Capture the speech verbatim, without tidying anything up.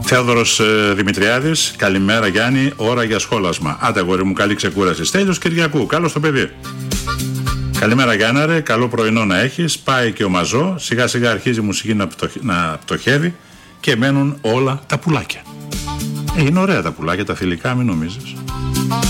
Θεόδωρος ε, Δημητριάδης, καλημέρα Γιάννη, ώρα για σχόλασμα. Άντε αγόρι μου, καλή ξεκούραση. Στέλιος Κυριακού, καλώς το παιδί. Καλημέρα Γιάννα ρε, καλό πρωινό να έχεις. Πάει και ο Μαζό, σιγά σιγά αρχίζει η μουσική να, πτωχ... να πτωχεύει και μένουν όλα τα πουλάκια. Ε, είναι ωραία τα πουλάκια, τα φιλικά, μην νομίζεις.